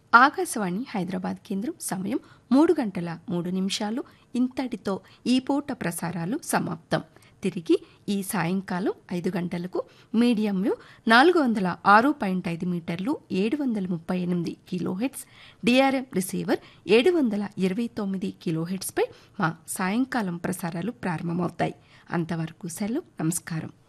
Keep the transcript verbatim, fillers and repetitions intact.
ఆకాశవాణి హైదరాబాద్ కేంద్రం సమయం మూడు గంటల మూడు నిమిషాలు. ఇంతటితో ఈ పూట ప్రసారాలు సమాప్తం. తిరిగి ఈ సాయంకాలం ఐదు గంటలకు మీడియం వేవ్ నాలుగు వందల ఆరు పాయింట్ ఐదు మీటర్లు ఏడు వందల ముప్పై ఎనిమిది కిలోహెట్స్, డిఆర్ఎం రిసీవర్ ఏడు వందల ఇరవై తొమ్మిది కిలోహెట్స్పై మా సాయంకాలం ప్రసారాలు ప్రారంభమవుతాయి. అంతవరకు సెలవు. నమస్కారం.